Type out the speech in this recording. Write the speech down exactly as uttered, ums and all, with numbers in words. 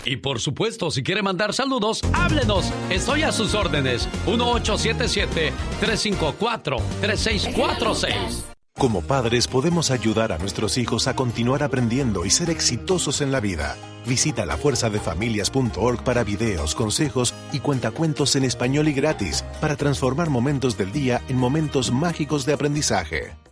Y por supuesto, si quiere mandar saludos, háblenos. Estoy a sus órdenes. uno ocho siete siete, tres cinco cuatro, tres seis cuatro seis. Como padres podemos ayudar a nuestros hijos a continuar aprendiendo y ser exitosos en la vida. Visita la fuerza de familias punto org para videos, consejos y cuentacuentos en español y gratis para transformar momentos del día en momentos mágicos de aprendizaje.